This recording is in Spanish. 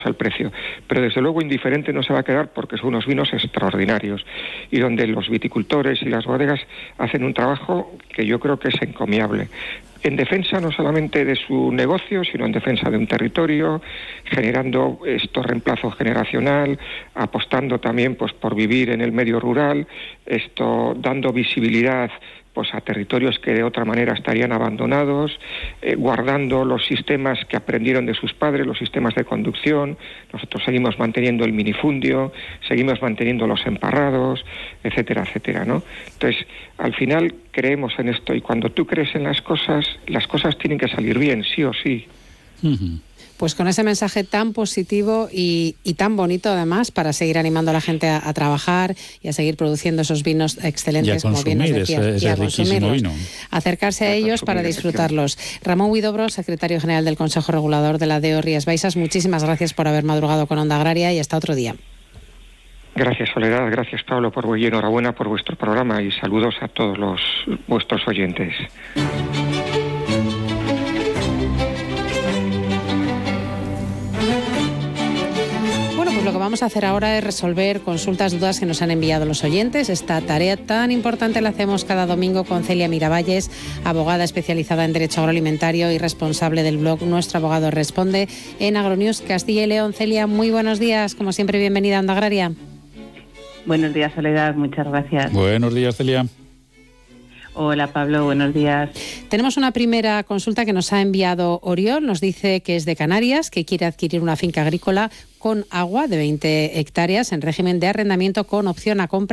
el precio, pero desde luego indiferente no se va a quedar porque son unos vinos extraordinarios y donde los viticultores y las bodegas hacen un trabajo que yo creo que es encomiable, en defensa no solamente de su negocio, sino en defensa de un territorio, generando reemplazo generacional, apostando también pues por vivir en el medio rural, dando visibilidad pues a territorios que de otra manera estarían abandonados, guardando los sistemas que aprendieron de sus padres, los sistemas de conducción. Nosotros seguimos manteniendo el minifundio, seguimos manteniendo los emparrados, etcétera, etcétera, ¿no? Entonces, al final creemos en esto, y cuando tú crees en las cosas tienen que salir bien, sí o sí. Uh-huh. Pues con ese mensaje tan positivo y tan bonito, además, para seguir animando a la gente a trabajar y a seguir produciendo esos vinos excelentes, como bien nos decías, ese riquísimo vino. Acercarse a ellos para disfrutarlos. Ramón Huidobro, secretario general del Consejo Regulador de la DEO Rías Baixas, muchísimas gracias por haber madrugado con Onda Agraria y hasta otro día. Gracias, Soledad, gracias, Pablo, y enhorabuena por vuestro programa y saludos a todos vuestros oyentes. Lo que vamos a hacer ahora es resolver consultas, dudas que nos han enviado los oyentes. Esta tarea tan importante la hacemos cada domingo con Celia Miravalles, abogada especializada en Derecho Agroalimentario y responsable del blog Nuestro Abogado Responde en Agronews Castilla y León. Celia, muy buenos días. Como siempre, bienvenida a Onda Agraria. Buenos días, Soledad. Muchas gracias. Buenos días, Celia. Hola, Pablo. Buenos días. Tenemos una primera consulta que nos ha enviado Oriol. Nos dice que es de Canarias, que quiere adquirir una finca agrícola con agua de 20 hectáreas en régimen de arrendamiento con opción a compra